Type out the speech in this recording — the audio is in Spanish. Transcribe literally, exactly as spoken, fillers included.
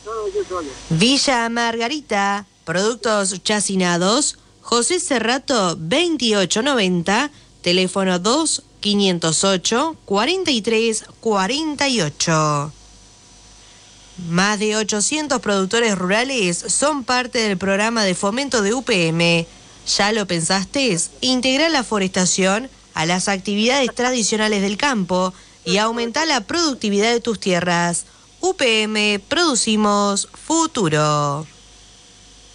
No, yo solo. Villa Margarita, productos chacinados, José Cerrato veintiocho noventa, teléfono dos quinientos ocho cuarenta y tres cuarenta y ocho. Más de ochocientos productores rurales son parte del programa de fomento de U P M. ¿Ya lo pensaste? Integra la forestación a las actividades tradicionales del campo y aumenta la productividad de tus tierras. U P M, producimos futuro.